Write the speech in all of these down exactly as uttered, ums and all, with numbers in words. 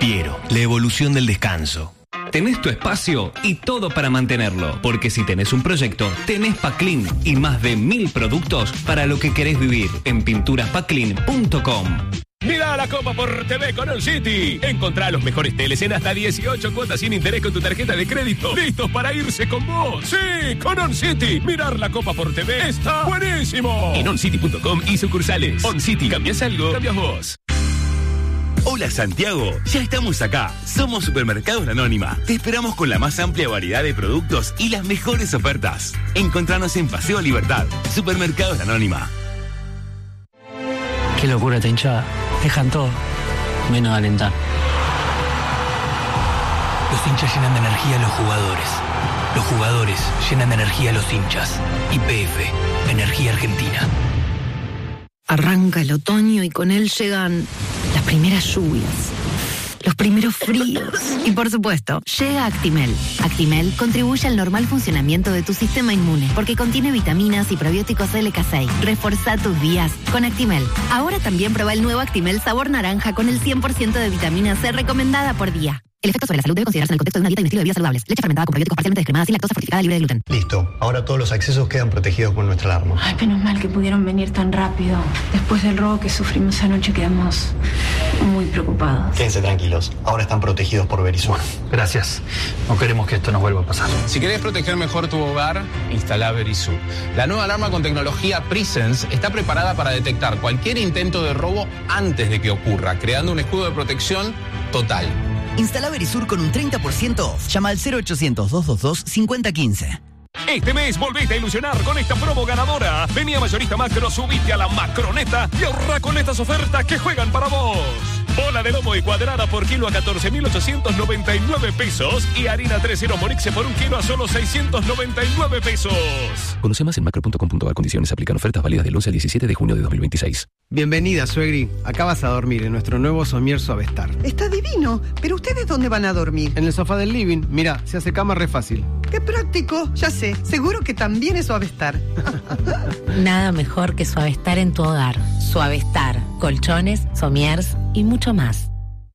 Piero, la evolución del descanso. Tenés tu espacio y todo para mantenerlo, porque si tenés un proyecto, tenés Paclin y más de mil productos para lo que querés vivir en pinturas paclin punto com. Mira la Copa por T V con On City. Encontrá los mejores teles en hasta dieciocho cuotas sin interés con tu tarjeta de crédito. Listos para irse con vos. Sí, con On City. Mirar la Copa por T V está buenísimo. En on city punto com y sucursales. On City. ¿Cambias algo? Cambias vos. Hola Santiago, ya estamos acá. Somos Supermercados La Anónima. Te esperamos con la más amplia variedad de productos y las mejores ofertas. Encontranos en Paseo Libertad. Supermercados La Anónima. Qué locura esta hinchada. Dejan todo, menos alentar. Los hinchas llenan de energía a los jugadores. Los jugadores llenan de energía a los hinchas. Y P F, Energía Argentina. Arranca el otoño y con él llegan las primeras lluvias, los primeros fríos. Y por supuesto, llega Actimel. Actimel contribuye al normal funcionamiento de tu sistema inmune porque contiene vitaminas y probióticos L K seis. Reforzá tus días con Actimel. Ahora también prueba el nuevo Actimel sabor naranja con el cien por ciento de vitamina C recomendada por día. El efecto sobre la salud debe considerarse en el contexto de una dieta y un estilo de vida saludables. Leche fermentada con probióticos parcialmente descremada, sin lactosa, fortificada, libre de gluten. Listo. Ahora todos los accesos quedan protegidos con nuestra alarma. Ay, menos mal que pudieron venir tan rápido. Después del robo que sufrimos anoche quedamos muy preocupados. Quédense tranquilos. Ahora están protegidos por Verisur. Gracias. No queremos que esto nos vuelva a pasar. Si querés proteger mejor tu hogar, instalá Verisur. La nueva alarma con tecnología Presence está preparada para detectar cualquier intento de robo antes de que ocurra, creando un escudo de protección total. Instala Verisur con un treinta por ciento off. Llama al cero ochocientos, doscientos veintidós, cincuenta quince. Este mes volvete a ilusionar con esta promo ganadora. Vení a Mayorista Macro, subite a la Macroneta y ahorra con estas ofertas que juegan para vos. Bola de lomo y cuadrada por kilo a catorce mil ochocientos noventa y nueve pesos y harina tres ceros Morixe por un kilo a solo seiscientos noventa y nueve pesos. Conoce más en macro punto com punto a r. Condiciones aplican. Ofertas válidas del once al diecisiete de junio de dos mil veintiséis. Bienvenida, suegri. Acá vas a dormir en nuestro nuevo somier Suavestar. Está divino. ¿Pero ustedes dónde van a dormir? En el sofá del living. Mira, se hace cama re fácil. ¡Qué práctico! Ya sé. Seguro que también es Suavestar. Nada mejor que Suavestar en tu hogar. Suavestar. Colchones, somiers y mucho más.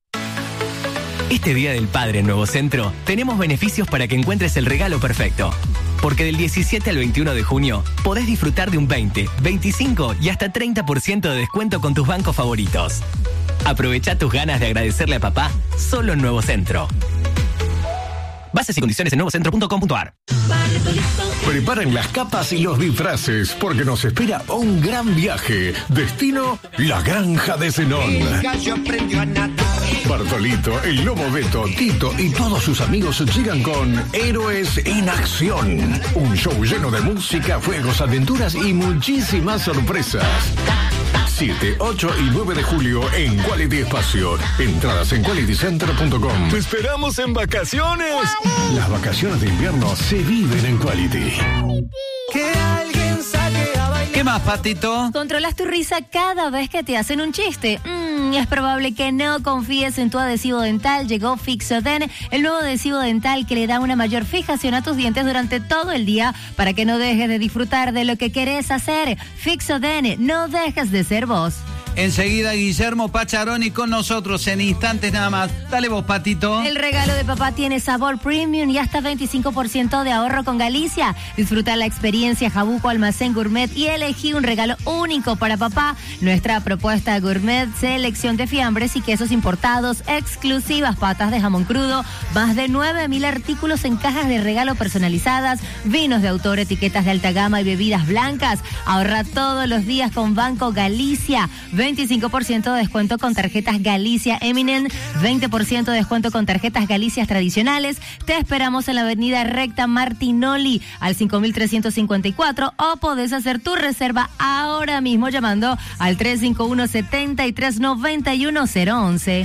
Este Día del Padre en Nuevo Centro tenemos beneficios para que encuentres el regalo perfecto. Porque del diecisiete al veintiuno de junio podés disfrutar de un veinte, veinticinco y hasta treinta por ciento de descuento con tus bancos favoritos. Aprovecha tus ganas de agradecerle a papá solo en Nuevo Centro. Bases y condiciones en nuevo centro punto com punto a r. Preparen las capas y los disfraces porque nos espera un gran viaje. Destino, la Granja de Zenón. Bartolito, el Lobo Beto, Tito y todos sus amigos llegan con Héroes en Acción. Un show lleno de música, fuegos, aventuras y muchísimas sorpresas. siete, ocho y nueve de julio en Quality Espacio. Entradas en quality center punto com. ¡Te esperamos en vacaciones! Las vacaciones de invierno se viven en Quality. Que alguien saque a bailar. ¿Qué más, Patito? Controlas tu risa cada vez que te hacen un chiste. Mm, es probable que no confíes en tu adhesivo dental. Llegó Fixoden, el nuevo adhesivo dental que le da una mayor fijación a tus dientes durante todo el día para que no dejes de disfrutar de lo que querés hacer. Fixoden, no dejes de ser vos. Enseguida Guillermo Pacharoni con nosotros en instantes nada más. Dale vos, Patito. El regalo de papá tiene sabor premium y hasta veinticinco por ciento de ahorro con Galicia. Disfruta la experiencia Jabuco Almacén Gourmet y elegí un regalo único para papá. Nuestra propuesta gourmet, selección de fiambres y quesos importados, exclusivas patas de jamón crudo, más de nueve mil artículos en cajas de regalo personalizadas, vinos de autor, etiquetas de alta gama y bebidas blancas. Ahorra todos los días con Banco Galicia. veinticinco por ciento de descuento con tarjetas Galicia Eminent, veinte por ciento de descuento con tarjetas Galicias tradicionales. Te esperamos en la avenida Recta Martinoli al cinco mil trescientos cincuenta y cuatro o podés hacer tu reserva ahora mismo llamando al tres cinco uno, siete tres nueve uno cero once.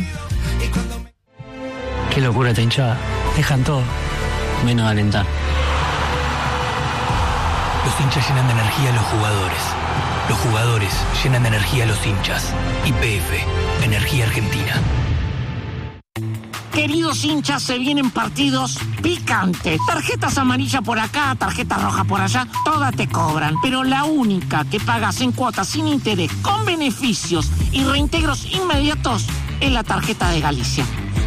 Qué locura esta hinchada. Dejan todo, menos alentar. Los hinchas llenan de energía a los jugadores. Los jugadores llenan de energía a los hinchas. Y P F, Energía Argentina. Queridos hinchas, se vienen partidos picantes. Tarjetas amarillas por acá, tarjeta roja por allá, todas te cobran. Pero la única que pagas en cuotas sin interés, con beneficios y reintegros inmediatos, es la tarjeta de Galicia.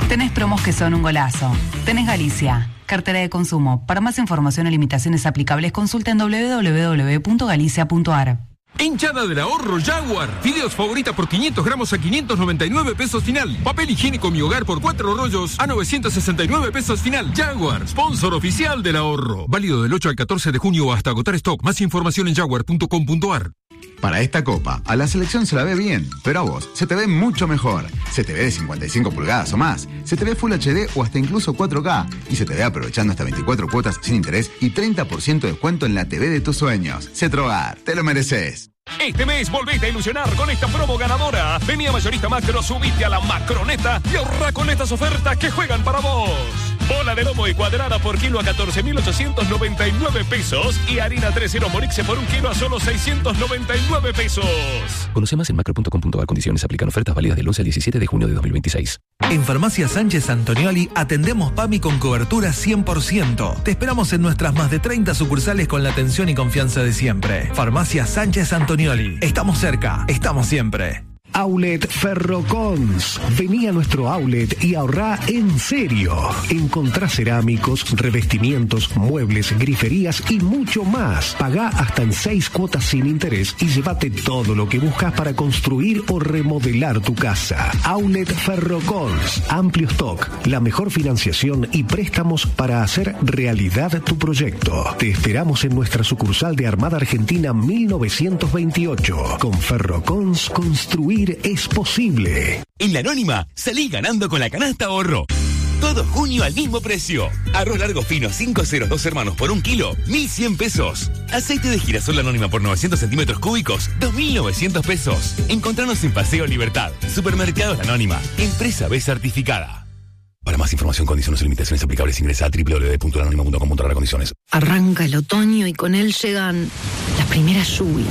Tenés promos que son un golazo. Tenés Galicia, cartera de consumo. Para más información o limitaciones aplicables, consulta en doble u doble u doble u punto galicia punto a r. Hinchada del ahorro Jaguar. Fideos favorita por quinientos gramos a quinientos noventa y nueve pesos final. Papel higiénico Mi Hogar por cuatro rollos a novecientos sesenta y nueve pesos final. Jaguar, sponsor oficial del ahorro. Válido del ocho al catorce de junio hasta agotar stock. Más información en jaguar punto com punto a r. Para esta copa, a la selección se la ve bien, pero a vos se te ve mucho mejor. Se te ve de cincuenta y cinco pulgadas o más, se te ve Full H D o hasta incluso cuatro K, y se te ve aprovechando hasta veinticuatro cuotas sin interés y treinta por ciento de descuento en la T V de tus sueños. Cetrogar, te lo mereces. Este mes volvete a ilusionar con esta promo ganadora. Vení a Mayorista Macro, subite a la Macroneta y ahorra con estas ofertas que juegan para vos. Bola de lomo y cuadrada por kilo a catorce mil ochocientos noventa y nueve pesos y harina tres cero Morixe por un kilo a solo seiscientos noventa y nueve pesos. Conoce más en macro punto com punto a r. Condiciones aplican. Ofertas válidas del once al diecisiete de junio de dos mil veintiséis. En Farmacia Sánchez Antonioli atendemos PAMI con cobertura cien por ciento. Te esperamos en nuestras más de treinta sucursales con la atención y confianza de siempre. Farmacia Sánchez Antonioli. Estamos cerca, estamos siempre. Outlet Ferrocons. Vení a nuestro outlet y ahorrá en serio. Encontrá cerámicos, revestimientos, muebles, griferías y mucho más. Pagá hasta en seis cuotas sin interés y llévate todo lo que buscas para construir o remodelar tu casa. Outlet Ferrocons. Amplio stock, la mejor financiación y préstamos para hacer realidad tu proyecto. Te esperamos en nuestra sucursal de Armada Argentina mil novecientos veintiocho. Con Ferrocons construir es posible. En La Anónima, salí ganando con la canasta ahorro. Todo junio al mismo precio. Arroz largo fino cinco ceros dos hermanos por un kilo, mil cien pesos. Aceite de girasol La Anónima por novecientos centímetros cúbicos, dos mil novecientos pesos. Encontranos en Paseo Libertad. Supermercados La Anónima. Empresa B certificada. Para más información, condiciones y limitaciones aplicables, ingresa a doble u doble u doble u punto la anónima punto com punto a r. Condiciones. Arranca el otoño y con él llegan las primeras lluvias,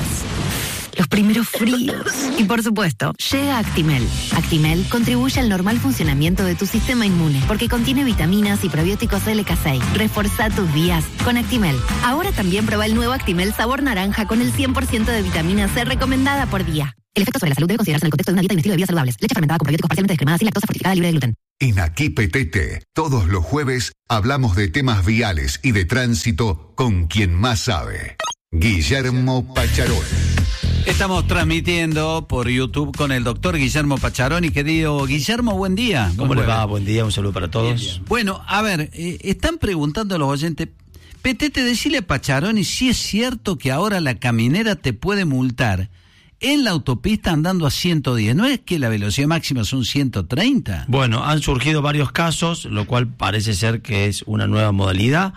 los primeros fríos. Y por supuesto, llega Actimel. Actimel contribuye al normal funcionamiento de tu sistema inmune porque contiene vitaminas y probióticos L K seis. Reforza tus días con Actimel. Ahora también prueba el nuevo Actimel sabor naranja con el cien por ciento de vitamina C recomendada por día. El efecto sobre la salud debe considerarse en el contexto de una dieta y un estilo de vida saludables. Leche fermentada con probióticos parcialmente descremadas y lactosa fortificada libre de gluten. En Aquí Petete, todos los jueves hablamos de temas viales y de tránsito con quien más sabe. Guillermo Pacharón. Estamos transmitiendo por YouTube con el doctor Guillermo Pacharoni. Querido Guillermo, buen día. ¿Cómo les va? Buen día, un saludo para todos. Bien, bien. Bueno, a ver, eh, están preguntando a los oyentes, Petete, decile a Pacharoni si es cierto que ahora la caminera te puede multar en la autopista andando a ciento diez. ¿No es que la velocidad máxima son ciento treinta? Bueno, han surgido varios casos, lo cual parece ser que es una nueva modalidad.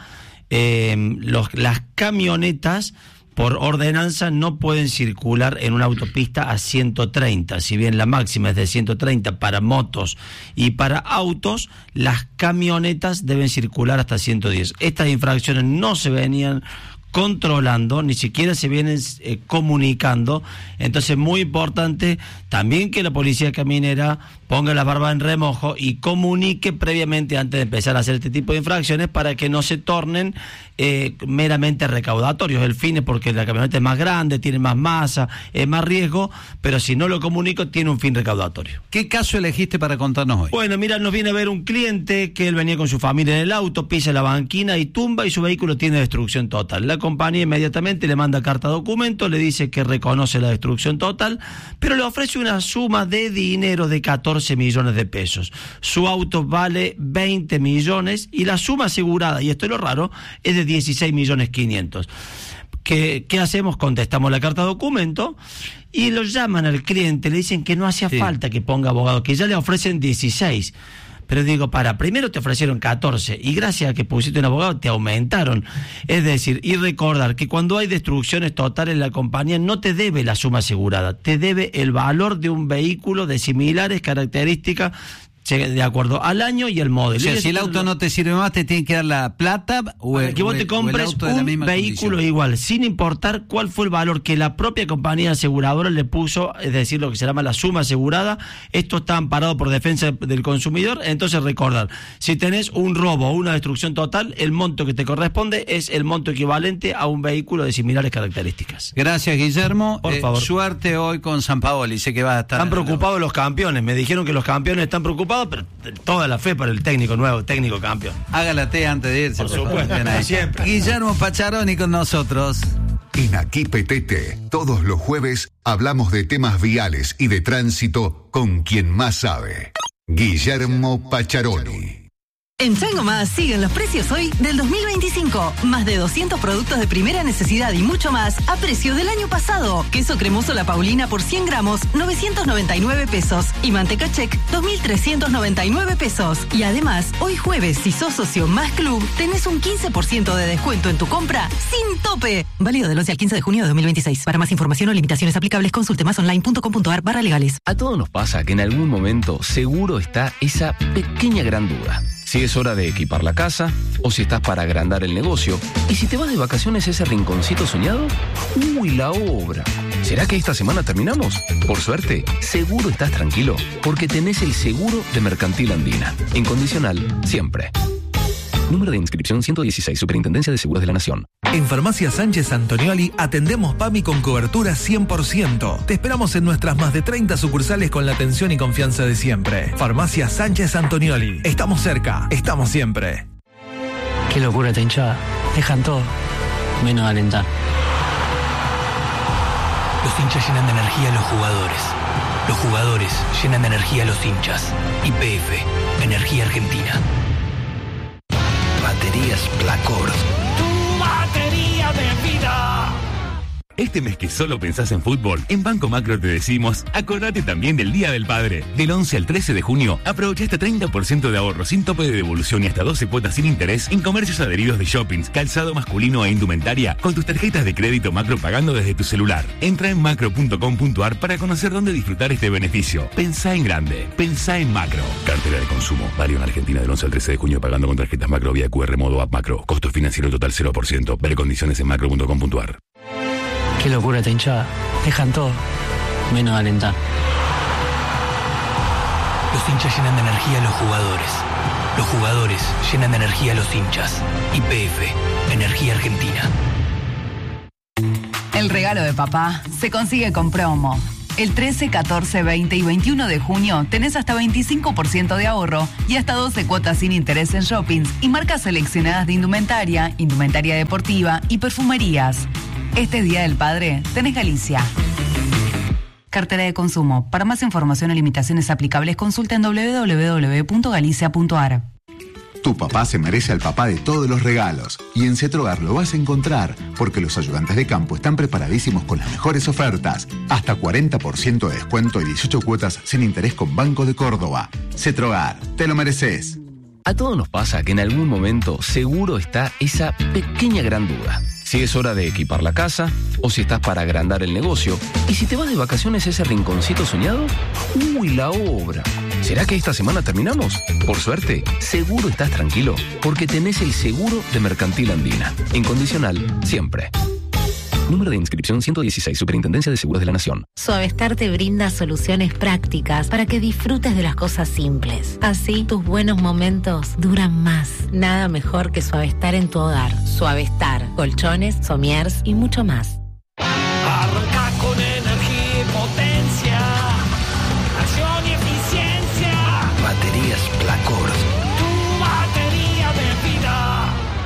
Eh, los, las camionetas por ordenanza no pueden circular en una autopista a ciento treinta. Si bien la máxima es de ciento treinta para motos y para autos, las camionetas deben circular hasta ciento diez. Estas infracciones no se venían controlando, ni siquiera se vienen eh, comunicando. Entonces, muy importante también que la policía caminera ponga la barba en remojo y comunique previamente antes de empezar a hacer este tipo de infracciones para que no se tornen eh, meramente recaudatorios. El fin es porque la camioneta es más grande, tiene más masa, es más riesgo, pero si no lo comunico tiene un fin recaudatorio. ¿Qué caso elegiste para contarnos hoy? Bueno, mira, nos viene a ver un cliente que él venía con su familia en el auto, pisa la banquina y tumba y su vehículo tiene destrucción total. La compañía inmediatamente le manda carta documento, le dice que reconoce la destrucción total, pero le ofrece una suma de dinero de catorce millones de pesos. Su auto vale veinte millones y la suma asegurada, y esto es lo raro, es de dieciséis millones quinientos. ¿Qué, ¿Qué hacemos? Contestamos la carta documento y lo llaman al cliente, le dicen que no hacía sí. falta que ponga abogado, que ya le ofrecen dieciséis. Pero digo, para, primero te ofrecieron catorce y gracias a que pusiste un abogado te aumentaron. Es decir, y recordar que cuando hay destrucciones totales la compañía no te debe la suma asegurada, te debe el valor de un vehículo de similares características de acuerdo al año y el modelo. O sea, si el auto no te sirve más, te tienen que dar la plata o el, que vos te compres un vehículo condición. Igual, sin importar cuál fue el valor que la propia compañía aseguradora le puso, es decir, lo que se llama la suma asegurada. Esto está amparado por defensa del consumidor. Entonces, recordar, si tenés un robo o una destrucción total, el monto que te corresponde es el monto equivalente a un vehículo de similares características. Gracias, Guillermo. Por eh, favor. Suerte hoy con San Paoli, sé que va a estar... Están preocupados los campeones, me dijeron que los campeones están preocupados todo, pero toda la fe para el técnico nuevo, técnico campeón. Haga la T antes de irse. Por supuesto, siempre. Guillermo Pacharoni con nosotros. En Aquí Petete, todos los jueves hablamos de temas viales y de tránsito con quien más sabe. Guillermo Pacharoni. En Chango Más siguen los precios hoy del dos mil veinticinco. Más de doscientos productos de primera necesidad y mucho más a precio del año pasado. Queso cremoso La Paulina por cien gramos, novecientos noventa y nueve pesos. Y manteca Check, dos mil trescientos noventa y nueve pesos. Y además, hoy jueves, si sos socio Más Club, tenés un quince por ciento de descuento en tu compra sin tope. Válido del once al quince de junio de dos mil veintiséis. Para más información o limitaciones aplicables, consulte masonline punto com punto ar barra legales. A todos nos pasa que en algún momento seguro está esa pequeña gran duda. Si es hora de equipar la casa, o si estás para agrandar el negocio, y si te vas de vacaciones a ese rinconcito soñado, ¡uy, la obra! ¿Será que esta semana terminamos? Por suerte, seguro estás tranquilo, porque tenés el seguro de Mercantil Andina. Incondicional, siempre. Número de inscripción ciento dieciséis, Superintendencia de Seguros de la Nación. En Farmacia Sánchez Antonioli atendemos PAMI con cobertura cien por ciento. Te esperamos en nuestras más de treinta sucursales con la atención y confianza de siempre. Farmacia Sánchez Antonioli. Estamos cerca, estamos siempre. Qué locura esta hinchada. Dejan todo, menos alentar. Los hinchas llenan de energía a los jugadores. Los jugadores llenan de energía a los hinchas. Y P F, Energía Argentina. Baterías Placor. Tu batería de vida. Este mes que solo pensás en fútbol, en Banco Macro te decimos, acordate también del Día del Padre. Del once al trece de junio, aprovecha hasta treinta por ciento de ahorro sin tope de devolución y hasta doce cuotas sin interés en comercios adheridos de shoppings, calzado masculino e indumentaria con tus tarjetas de crédito Macro pagando desde tu celular. Entra en macro punto com punto ar para conocer dónde disfrutar este beneficio. Pensá en grande, pensá en Macro. Cartera de consumo, válido en Argentina del once al trece de junio pagando con tarjetas Macro vía Q R modo app Macro. Costo financiero total cero por ciento. Ver condiciones en macro punto com punto ar. Qué locura esta hinchada. Dejan todo, menos alentar. Los hinchas llenan de energía a los jugadores. Los jugadores llenan de energía a los hinchas. Y P F, Energía Argentina. El regalo de papá se consigue con promo. El trece, catorce, veinte y veintiuno de junio tenés hasta veinticinco por ciento de ahorro y hasta doce cuotas sin interés en shoppings y marcas seleccionadas de indumentaria, indumentaria deportiva y perfumerías. Este Día del Padre, tenés Galicia. Cartera de consumo. Para más información o limitaciones aplicables, consulta en doble u doble u doble u punto galicia punto ar. Tu papá se merece al papá de todos los regalos. Y en Cetrogar lo vas a encontrar, porque los ayudantes de campo están preparadísimos con las mejores ofertas. Hasta cuarenta por ciento de descuento y dieciocho cuotas sin interés con Banco de Córdoba. Cetrogar, te lo mereces. A todos nos pasa que en algún momento seguro está esa pequeña gran duda. Si es hora de equipar la casa, o si estás para agrandar el negocio, y si te vas de vacaciones a ese rinconcito soñado, ¡uy, la obra! ¿Será que esta semana terminamos? Por suerte, seguro estás tranquilo, porque tenés el seguro de Mercantil Andina. Incondicional, siempre. Número de inscripción ciento dieciséis, Superintendencia de Seguros de la Nación. Suavestar te brinda soluciones prácticas para que disfrutes de las cosas simples. Así, tus buenos momentos duran más. Nada mejor que Suavestar en tu hogar. Suavestar, colchones, somiers y mucho más. Arranca con energía y potencia. Acción y eficiencia. Baterías Placor. Tu batería de vida.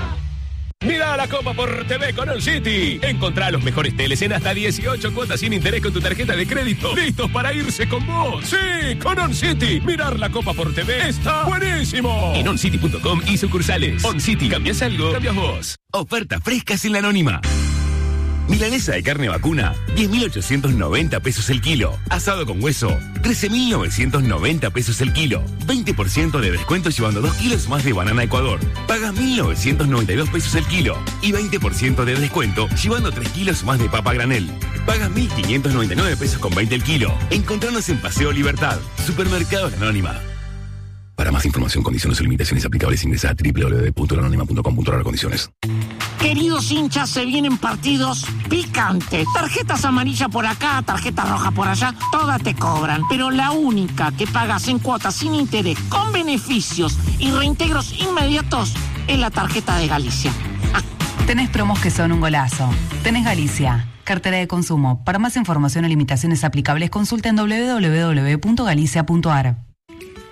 Mira la Copa por T V con On City. Encontrá los mejores teles en hasta dieciocho cuotas sin interés con tu tarjeta de crédito. ¡Listos para irse con vos! ¡Sí! Con On City. Mirar la Copa por T V está buenísimo. En oncity punto com y sucursales. On City. ¿Cambias algo? Cambias vos. Ofertas frescas en la Anónima. Milanesa de carne vacuna, diez mil ochocientos noventa pesos el kilo. Asado con hueso, trece mil novecientos noventa pesos el kilo. veinte por ciento de descuento llevando dos kilos más de banana Ecuador. Pagas mil novecientos noventa y dos pesos el kilo. Y veinte por ciento de descuento llevando tres kilos más de papa granel. Pagas mil quinientos noventa y nueve pesos con veinte el kilo. Encontranos en Paseo Libertad. Supermercados La Anónima. Para más información, condiciones y limitaciones aplicables, ingresa a doble u doble u doble u punto la anónima punto com punto ar condiciones. Queridos hinchas, se vienen partidos picantes. Tarjetas amarillas por acá, tarjeta roja por allá, todas te cobran. Pero la única que pagas en cuotas sin interés, con beneficios y reintegros inmediatos, es la tarjeta de Galicia. Ah. Tenés promos que son un golazo. Tenés Galicia. Cartera de consumo. Para más información o limitaciones aplicables, consulta en doble u doble u doble u punto galicia punto ar.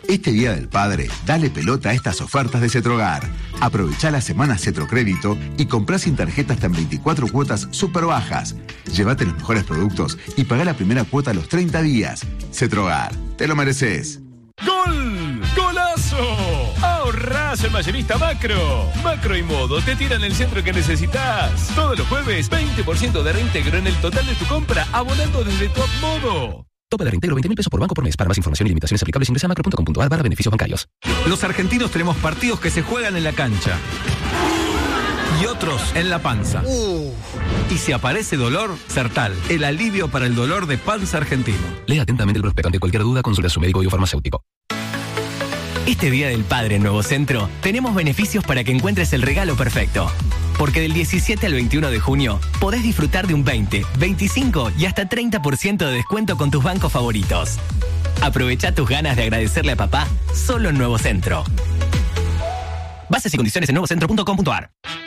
Este Día del Padre, dale pelota a estas ofertas de Cetrogar. Aprovechá la semana Cetrocrédito y comprá sin tarjeta hasta en veinticuatro cuotas súper bajas. Llévate los mejores productos y pagá la primera cuota a los treinta días. Cetrogar, te lo mereces. ¡Gol! ¡Golazo! ¡Ahorrás en Mayorista Macro! Macro y Modo te tiran el centro que necesitas. Todos los jueves, veinte por ciento de reintegro en el total de tu compra, abonando desde Top Modo. Tope de reintegro veinte mil pesos por banco por mes. Para más información y limitaciones aplicables ingresa a macro punto com punto a r barra beneficios bancarios. Los argentinos tenemos partidos que se juegan en la cancha y otros en la panza. Uh. Y si aparece dolor, Sertal, el alivio para el dolor de panza argentino. Lea atentamente el prospecto. Ante cualquier duda, consulte a su médico y o farmacéutico. Este Día del Padre en Nuevo Centro tenemos beneficios para que encuentres el regalo perfecto. Porque del diecisiete al veintiuno de junio podés disfrutar de un veinte, veinticinco y hasta treinta por ciento de descuento con tus bancos favoritos. Aprovecha tus ganas de agradecerle a papá solo en Nuevo Centro. Bases y condiciones en nuevo centro punto com punto a r.